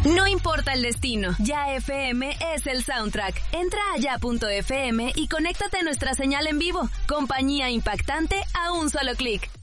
No importa el destino, Ya FM es el soundtrack. Entra a ya.fm y conéctate a nuestra señal en vivo. Compañía impactante a un solo clic.